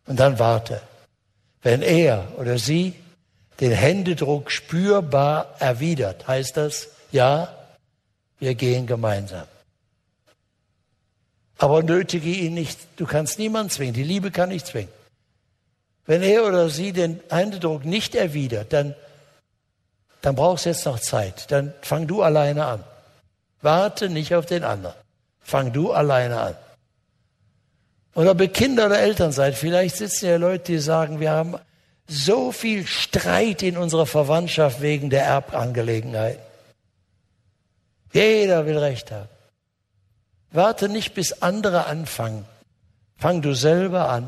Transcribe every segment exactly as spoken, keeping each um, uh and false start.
Und dann warte. Wenn er oder sie den Händedruck spürbar erwidert, heißt das, ja, wir gehen gemeinsam. Aber nötige ihn nicht. Du kannst niemanden zwingen. Die Liebe kann nicht zwingen. Wenn er oder sie den Händedruck nicht erwidert, dann, dann brauchst du jetzt noch Zeit. Dann fang du alleine an. Warte nicht auf den anderen. Fang du alleine an. Oder ob ihr Kinder oder Eltern seid, vielleicht sitzen ja Leute, die sagen, wir haben so viel Streit in unserer Verwandtschaft wegen der Erbangelegenheit. Jeder will Recht haben. Warte nicht, bis andere anfangen. Fang du selber an.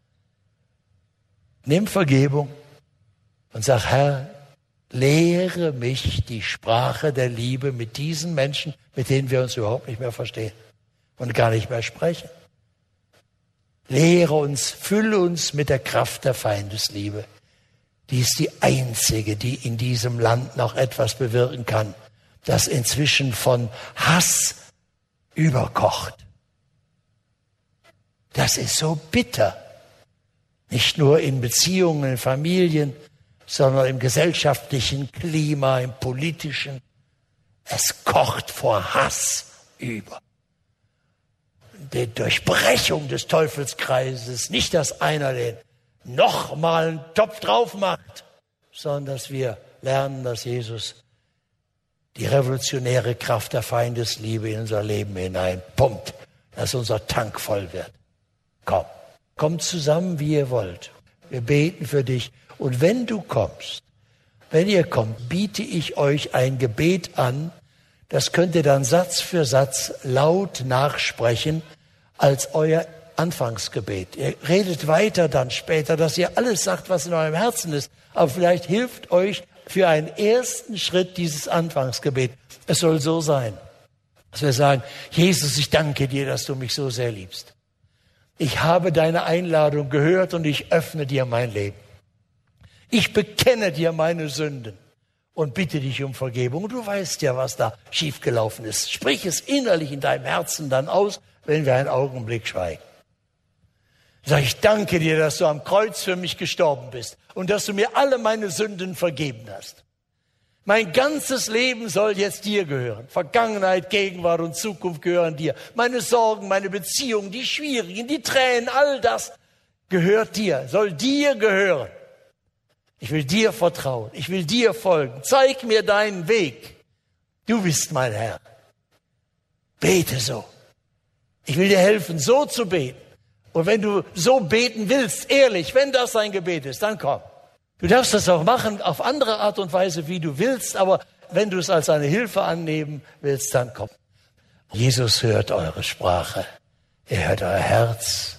Nimm Vergebung und sag, Herr, lehre mich die Sprache der Liebe mit diesen Menschen, mit denen wir uns überhaupt nicht mehr verstehen und gar nicht mehr sprechen. Lehre uns, fülle uns mit der Kraft der Feindesliebe. Die ist die einzige, die in diesem Land noch etwas bewirken kann, das inzwischen von Hass überkocht. Das ist so bitter. Nicht nur in Beziehungen, in Familien, sondern im gesellschaftlichen Klima, im politischen. Es kocht vor Hass über. Die Durchbrechung des Teufelskreises, nicht, dass einer den nochmal einen Topf drauf macht, sondern dass wir lernen, dass Jesus die revolutionäre Kraft der Feindesliebe in unser Leben hineinpumpt, dass unser Tank voll wird. Komm, kommt zusammen, wie ihr wollt. Wir beten für dich. Und wenn du kommst, wenn ihr kommt, biete ich euch ein Gebet an. Das könnt ihr dann Satz für Satz laut nachsprechen als euer Anfangsgebet. Ihr redet weiter dann später, dass ihr alles sagt, was in eurem Herzen ist. Aber vielleicht hilft euch für einen ersten Schritt dieses Anfangsgebet. Es soll so sein, dass wir sagen, Jesus, ich danke dir, dass du mich so sehr liebst. Ich habe deine Einladung gehört und ich öffne dir mein Leben. Ich bekenne dir meine Sünden und bitte dich um Vergebung. Du weißt ja, was da schiefgelaufen ist. Sprich es innerlich in deinem Herzen dann aus, wenn wir einen Augenblick schweigen. Sag ich, danke dir, dass du am Kreuz für mich gestorben bist und dass du mir alle meine Sünden vergeben hast. Mein ganzes Leben soll jetzt dir gehören. Vergangenheit, Gegenwart und Zukunft gehören dir. Meine Sorgen, meine Beziehungen, die schwierigen, die Tränen, all das gehört dir, soll dir gehören. Ich will dir vertrauen, ich will dir folgen. Zeig mir deinen Weg. Du bist mein Herr. Bete so. Ich will dir helfen, so zu beten. Und wenn du so beten willst, ehrlich, wenn das dein Gebet ist, dann komm. Du darfst das auch machen auf andere Art und Weise, wie du willst, aber wenn du es als eine Hilfe annehmen willst, dann komm. Jesus hört eure Sprache. Er hört euer Herz.